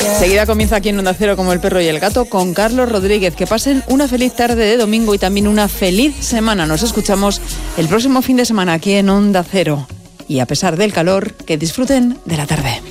Seguida comienza aquí en Onda Cero como el perro y el gato con Carlos Rodríguez. Que pasen una feliz tarde de domingo y también una feliz semana. Nos escuchamos el próximo fin de semana aquí en Onda Cero. Y a pesar del calor, que disfruten de la tarde.